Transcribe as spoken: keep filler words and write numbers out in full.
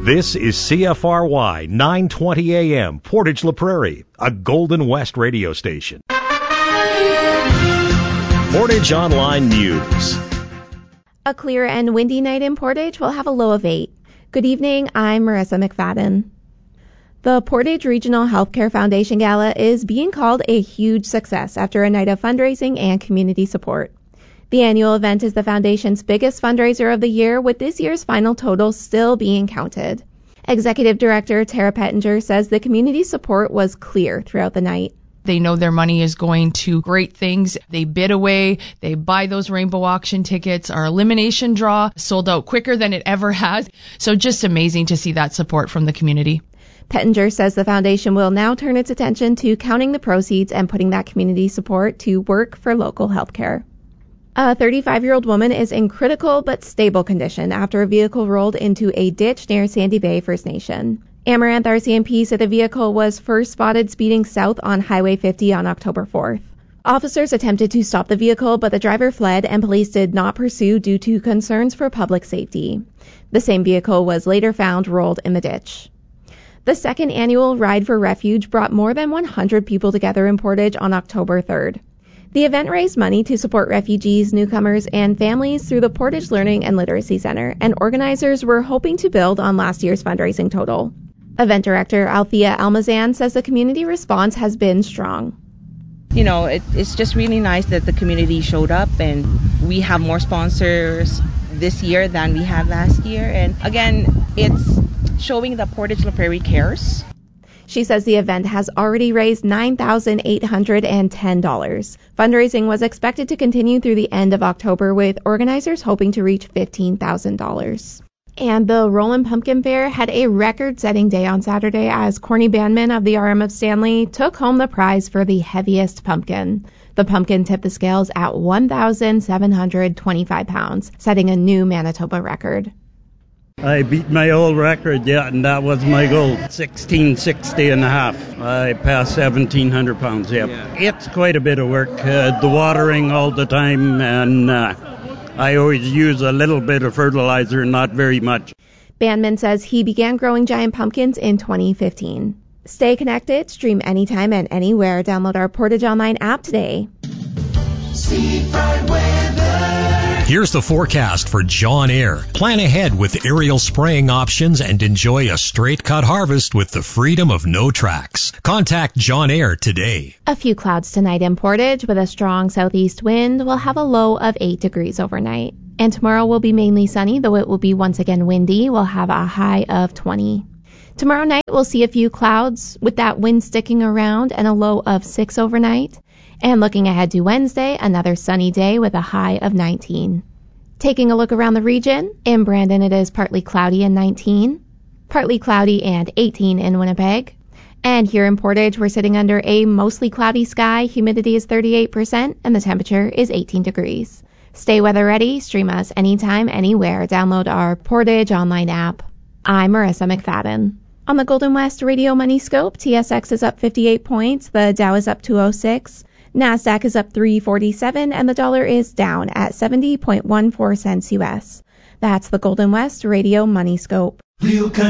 This is C F R Y nine twenty A M, Portage La Prairie, a Golden West radio station. Portage Online News. A clear and windy night in Portage will have a low of eight. Good evening, I'm Marissa McFadden. The Portage Regional Healthcare Foundation Gala is being called a huge success after a night of fundraising and community support. The annual event is the Foundation's biggest fundraiser of the year, with this year's final total still being counted. Executive Director Tara Pettinger says the community support was clear throughout the night. They know their money is going to great things. They bid away. They buy those rainbow auction tickets. Our elimination draw sold out quicker than it ever has. So just amazing to see that support from the community. Pettinger says the foundation will now turn its attention to counting the proceeds and putting that community support to work for local healthcare. A thirty-five-year-old woman is in critical but stable condition after a vehicle rolled into a ditch near Sandy Bay First Nation. Amaranth R C M P said the vehicle was first spotted speeding south on Highway fifty on October fourth. Officers attempted to stop the vehicle, but the driver fled and police did not pursue due to concerns for public safety. The same vehicle was later found rolled in the ditch. The second annual Ride for Refuge brought more than one hundred people together in Portage on October third. The event raised money to support refugees, newcomers, and families through the Portage Learning and Literacy Center, and organizers were hoping to build on last year's fundraising total. Event director Althea Almazan says the community response has been strong. You know, it, it's just really nice that the community showed up, and we have more sponsors this year than we had last year. And again, it's showing that Portage La Prairie cares. She says the event has already raised nine thousand eight hundred ten dollars. Fundraising was expected to continue through the end of October, with organizers hoping to reach fifteen thousand dollars. And the Roland Pumpkin Fair had a record-setting day on Saturday as Corny Bandman of the R M of Stanley took home the prize for the heaviest pumpkin. The pumpkin tipped the scales at one thousand seven hundred twenty-five pounds, setting a new Manitoba record. I beat my old record, yeah, and that was my goal. sixteen sixty and a half. I passed seventeen hundred pounds, yep. Yeah. It's quite a bit of work. Uh, the watering all the time, and uh, I always use a little bit of fertilizer, not very much. Bandman says he began growing giant pumpkins in twenty fifteen. Stay connected, stream anytime and anywhere. Download our Portage Online app today. Seafront weather. Here's the forecast for John Eyre. Plan ahead with aerial spraying options and enjoy a straight cut harvest with the freedom of no tracks. Contact John Eyre today. A few clouds tonight in Portage with a strong southeast wind. We'll have a low of eight degrees overnight. And tomorrow will be mainly sunny, though it will be once again windy. We'll have a high of twenty. Tomorrow night we'll see a few clouds with that wind sticking around and a low of six overnight. And looking ahead to Wednesday, another sunny day with a high of nineteen. Taking a look around the region, in Brandon it is partly cloudy and nineteen, partly cloudy and eighteen in Winnipeg. And here in Portage, we're sitting under a mostly cloudy sky, humidity is thirty-eight percent, and the temperature is eighteen degrees. Stay weather ready, stream us anytime, anywhere. Download our Portage Online app. I'm Marissa McFadden. On the Golden West Radio Money Scope, T S X is up fifty-eight points, the Dow is up two oh six, NASDAQ is up three forty-seven, and the dollar is down at seventy point one four cents U S. That's the Golden West Radio Money Scope. Real